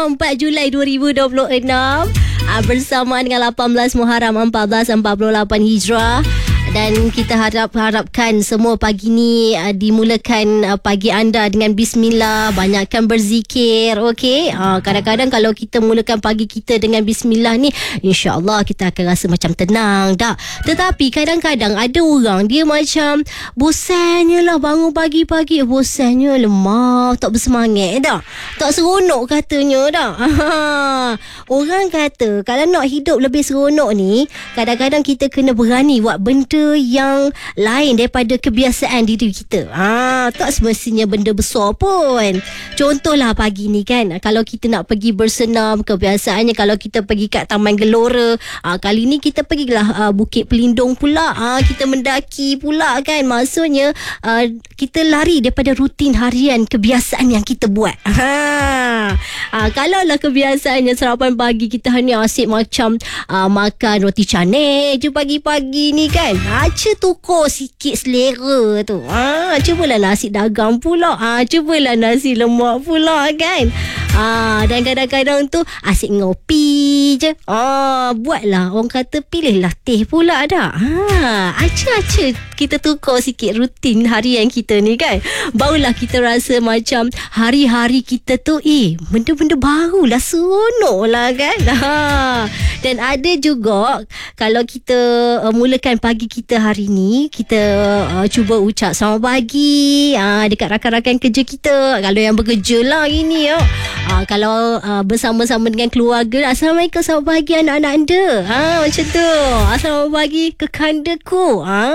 4 Julai 2026 bersama dengan 18 Muharram 1448 Hijrah. Dan kita harapkan semua pagi ni dimulakan pagi anda dengan bismillah, banyakkan berzikir, okey. Kadang-kadang kalau kita mulakan pagi kita dengan bismillah ni, insya-Allah kita akan rasa macam tenang dah. Tetapi kadang-kadang ada orang dia macam bosannya lah bangun pagi-pagi, bosannya, lemah, tak bersemangat dah. Tak seronok katanya dah. Orang kata kalau nak hidup lebih seronok ni, kadang-kadang kita kena berani buat benda yang lain daripada kebiasaan diri kita. Tak semestinya benda besar pun. Contohlah pagi ni kan, kalau kita nak pergi bersenam, kebiasaannya kalau kita pergi kat Taman Gelora, kali ni kita pergilah Bukit Pelindung pula. Kita mendaki pula kan. Maksudnya kita lari daripada rutin harian kebiasaan yang kita buat. Kalaulah kebiasaannya sarapan pagi kita hanya asyik macam makan roti canai je pagi-pagi ni kan, tukar sikit selera tu. Cubalah nasi dagang pula, cubalah nasi lemak pula kan. Dan kadang-kadang tu asyik ngopi je. Buatlah, orang kata pilihlah teh pula dah. Aca-aca kita tukar sikit rutin harian kita ni kan, barulah kita rasa macam hari-hari kita tu benda-benda barulah, seronok lah kan. Dan ada juga kalau kita mulakan pagi kita hari ni, kita cuba ucap selamat pagi dekat rakan-rakan kerja kita, kalau yang bekerja lah ini kalau bersama-sama dengan keluarga, Assalamualaikum, selamat pagi anak-anak anda, macam tu. Selamat pagi kekandaku.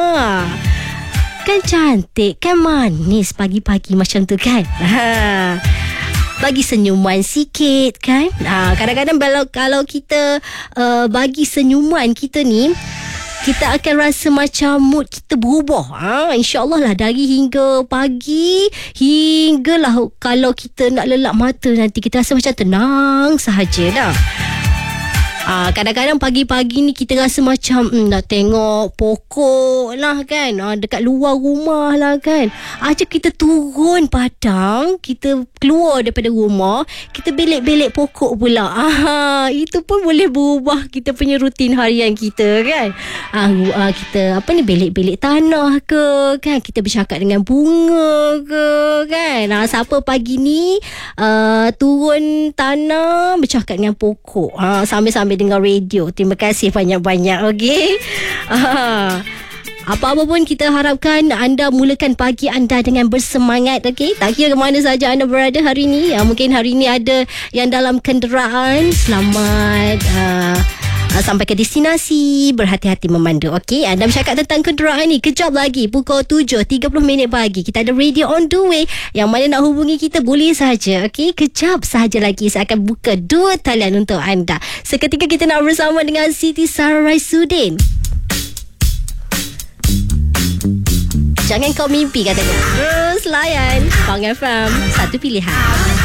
Kan cantik, kan manis pagi-pagi macam tu kan. Bagi senyuman sikit kan. Kadang-kadang kalau kita bagi senyuman kita ni, kita akan rasa macam mood kita berubah. InsyaAllah lah dari hingga pagi, hinggalah kalau kita nak lelap mata nanti, kita rasa macam tenang sahaja dah. Kadang-kadang pagi-pagi ni kita rasa macam nak tengok pokok lah kan, dekat luar rumah lah kan. Kita turun padang, kita keluar daripada rumah, kita belik-belik pokok pula. Itu pun boleh berubah kita punya rutin harian kita kan. Kita belik-belik tanah ke kan, kita bercakap dengan bunga ke kan. Siapa pagi ni turun tanah bercakap dengan pokok sambil-sambil dengan radio. Terima kasih banyak-banyak. Okey. Apa-apa pun kita harapkan anda mulakan pagi anda dengan bersemangat. Okey. Tak kira ke mana saja anda berada hari ni. Mungkin hari ni ada yang dalam kenderaan. Selamat sampai ke destinasi, berhati-hati memandu. Okey, anda bercakap tentang kenderaan ni. Kejap lagi pukul 7.30 pagi kita ada radio on the way. Yang mana nak hubungi kita boleh saja. Okey, kejap sahaja lagi saya akan buka 2 talian untuk anda. Seketika kita nak bersama dengan Siti Sarraisuddin. Jangan kau mimpi katanya. Terus layan Pang FM, satu pilihan.